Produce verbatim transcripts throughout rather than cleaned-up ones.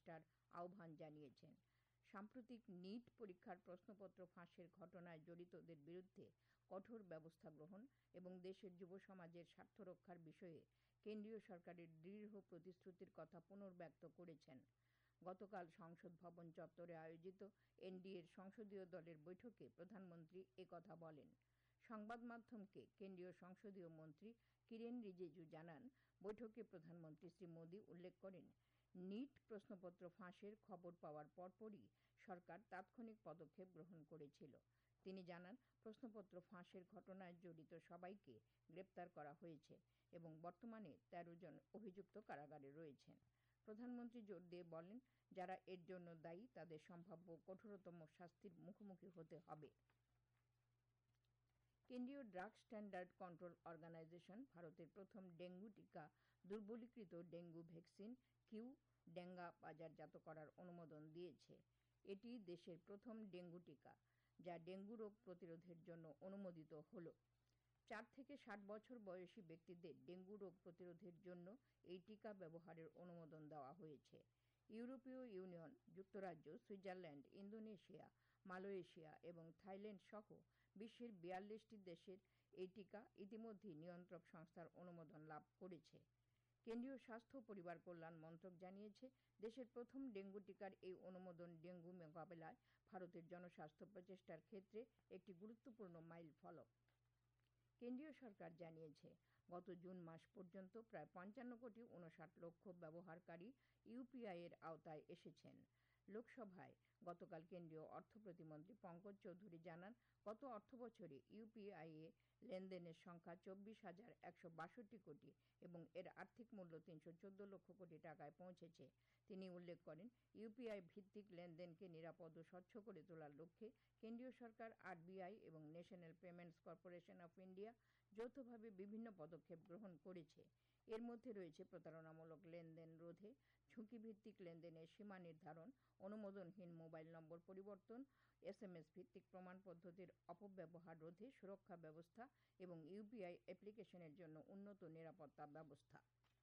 প্রচেষ্টার আহ্বান জানিয়েছেন। সাম্প্রতিক নিট পরীক্ষার প্রশ্নপত্র ফাঁসের ঘটনায় জড়িতদের বিরুদ্ধে কঠোর ব্যবস্থা গ্রহণ এবং দেশের যুব সমাজের স্বার্থ রক্ষার বিষয়ে কেন্দ্রীয় সরকারের দৃঢ় প্রতিশ্রুতির কথা পুনর্ব্যক্ত করেছেন। গতকাল সংসদ ভবন চত্বরে আয়োজিত এনডিএর সংসদীয় দলের বৈঠকে প্রধানমন্ত্রী একথা বলেন। সংবাদ মাধ্যমকে কেন্দ্রীয় সংসদীয় মন্ত্রী কিরেন রিজিজু জানান, বৈঠকে প্রধানমন্ত্রী শ্রী মোদী উল্লেখ করেন, নিট প্রশ্নপত্র ফাঁসের খবর পাওয়ার পরপরই সরকার তাৎক্ষণিক পদক্ষেপ গ্রহণ করেছিল। তিনি জানান, প্রশ্নপত্র ফাঁসের ঘটনায় জড়িত সবাইকে গ্রেপ্তার করা হয়েছে এবং বর্তমানে তেরো জন অভিযুক্ত কারাগারে রয়েছেন। প্রধানমন্ত্রী জোর দিয়ে বলেন, যারা এর জন্য দায়ী তাদের সম্ভাব্য কঠোরতম শাস্তির মুখোমুখি হতে হবে। কেন্দ্রীয় ড্রাগ স্ট্যান্ডার্ড কন্ট্রোল অর্গানাইজেশন ভারতের প্রথম ডেঙ্গু টিকা দুর্বলীকৃত ডেঙ্গু ভ্যাকসিন কিউ ডেঙ্গা বাজারজাত করার অনুমোদন দিয়েছে। এটি দেশের প্রথম ডেঙ্গু টিকা যা ডেঙ্গু রোগ প্রতিরোধের জন্য অনুমোদিত হল। চার থেকে ষাট বছর বয়সী ব্যক্তিদের ডেঙ্গু রোগ প্রতিরোধের জন্য এই টিকা ব্যবহারের অনুমোদন দেওয়া হয়েছে। ইউরোপীয় ইউনিয়ন, যুক্তরাজ্য, সুইজারল্যান্ড, ইন্দোনেশিয়া, মালয়েশিয়া এবং থাইল্যান্ড সহ বিশ্বের বিয়াল্লিশটি দেশের এই টিকা ইতিমধ্যেই নিয়ন্ত্রক সংস্থার অনুমোদন লাভ করেছে। কেন্দ্রীয় স্বাস্থ্য ও পরিবার কল্যাণ মন্ত্রক জানিয়েছে, দেশের প্রথম ডেঙ্গু টিকার এই অনুমোদন ডেঙ্গু মোকাবেলায় ভারতের জনস্বাস্থ্য প্রচেষ্টার ক্ষেত্রে একটি গুরুত্বপূর্ণ মাইল ফলক। কেন্দ্রীয় সরকার জানিয়েছে, গত জুন মাস পর্যন্ত প্রায় পঞ্চান্ন কোটি উনষাট লক্ষ ব্যবহারকারী ইউপিআই এর আওতায় এসেছেন। লোকসভায় গতকাল কেন্দ্রীয় অর্থ প্রতিমন্ত্রী পঙ্কজ চৌধুরী জানান, গত অর্থবছরে ইউপিআই এ লেনদেনের সংখ্যা চব্বিশ হাজার একশো বাষট্টি কোটি এবং এর আর্থিক মূল্য তিনশো চোদ্দ লক্ষ কোটি টাকায় পৌঁছেছে। তিনি উল্লেখ করেন, ইউপিআই ভিত্তিক লেনদেনকে নিরাপদ ও স্বচ্ছ করে তোলার লক্ষ্যে কেন্দ্রীয় সরকার, আরবিআই এবং national payments corporation of India যৌথভাবে বিভিন্ন পদক্ষেপ গ্রহণ করেছে। এর মধ্যে রয়েছে প্রতারণামূলক লেনদেন রোধে, ঝুঁকিভিত্তিক লেনদেনের সীমা নির্ধারণ, অনুমোদনহীন মোবাইল নম্বর পরিবর্তন, এসএমএস ভিত্তিক প্রমাণ পদ্ধতির অপব্যবহার রোধে সুরক্ষা ব্যবস্থা এবং ইউপিআই অ্যাপ্লিকেশনের জন্য উন্নত নিরাপত্তা ব্যবস্থা।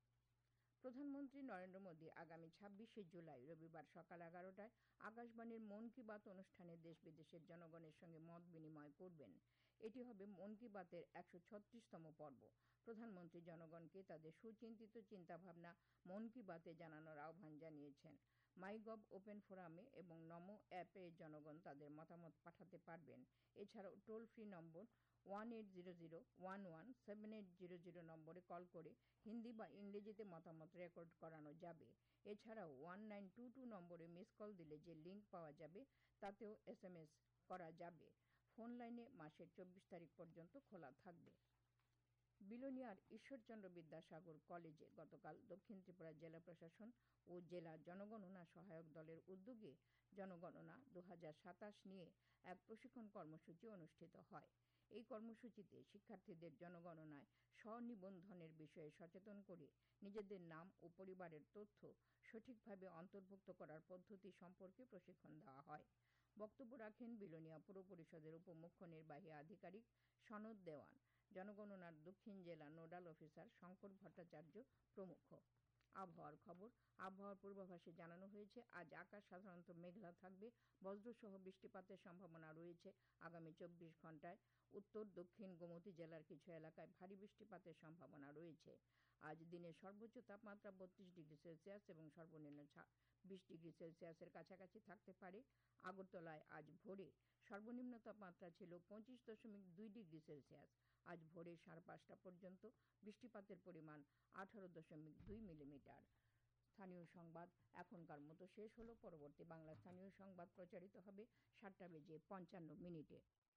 প্রধানমন্ত্রী নরেন্দ্র মোদী আগামী ছাব্বিশে জুলাই রবিবার সকাল এগারোটায় আকাশবাণীর মন কি বাত অনুষ্ঠানে দেশ বিদেশের জনগণের সঙ্গে মত বিনিময় করবেন। এটি হবে মন কি বাতের একশো ছত্রিশতম পর্ব। প্রধানমন্ত্রী জনগণকে তাদের সুচিন্তিত চিন্তাভাবনা মন কি বাতে জানানোর আহ্বান জানিয়েছেন। মাইগভ ওপেন ফোরামে এবং নমো অ্যাপে জনগণ তাদের মতামত পাঠাতে পারবেন। এছাড়াও toll free number one eight zero zero one one seven eight zero zero নম্বরে কল করে হিন্দি বা ইংরেজিতে মতামত রেকর্ড করানো যাবে। এছাড়াও ওয়ান নাইন টু টু নম্বরে মিস কল দিলে যে লিঙ্ক পাওয়া যাবে তাতেও এস এম এস করা যাবে। ফোন লাইনে মাসের চব্বিশ তারিখ পর্যন্ত খোলা থাকবে। বিলোনিয়ার ঈশ্বরচন্দ্র বিদ্যাসাগর কলেজে গতকাল দক্ষিণ ত্রিপুরা জেলা প্রশাসন ও জেলা জনগণনা সহায়ক দলের উদ্যোগে জনগণনা দু হাজার সাতাশ নিয়ে এক প্রশিক্ষণ কর্মসূচি অনুষ্ঠিত হয়। এই কর্মসূচিতে শিক্ষার্থীদের জনগণনায় স্বনিবন্ধনের বিষয়ে সচেতন করে নিজেদের নাম ও পরিবারের তথ্য সঠিকভাবে অন্তর্ভুক্ত করার পদ্ধতি সম্পর্কে প্রশিক্ষণ দেওয়া হয়। বক্তব্য রাখেন বিলোনিয়া পুর পরিষদের উপমুখ্য নির্বাহী আধিকারিক সনদ দেওয়ান, জনগণনার দক্ষিণ জেলা নোডাল অফিসার শঙ্কর ভট্টাচার্য প্রমুখ। আবহাওয়ার খবর। আবহাওয়ার পূর্বাভাসে জানানো হয়েছে, আজ আকাশ সাধারণত মেঘলা থাকবে, বজ্রসহ বৃষ্টিপাতের সম্ভাবনা রয়েছে। আগামী চব্বিশ ঘন্টায় উত্তর দক্ষিণ গোমতী জেলার কিছু এলাকায় ভারী বৃষ্টিপাতের সম্ভাবনা রয়েছে। আজ দিনের সর্বোচ্চ তাপমাত্রা বত্রিশ ডিগ্রি সেলসিয়াস এবং সর্বনিম্ন বিশ ডিগ্রি সেলসিয়াসের কাছাকাছি থাকতে পারে। আগরতলায় আজ ভোরে সর্বনিম্ন তাপমাত্রা ছিল পঁচিশ দশমিক দুই ডিগ্রি সেলসিয়াস। আজ ভোরে সাড়ে পাঁচটা পর্যন্ত বৃষ্টিপাতের পরিমাণ আঠারো দশমিক দুই মিলিমিটার। স্থানীয় সংবাদ এখনকার মতো শেষ হলো। পরবর্তী বাংলা স্থানীয় সংবাদ প্রচারিত হবে সাতটা বেজে পঞ্চান্ন মিনিটে।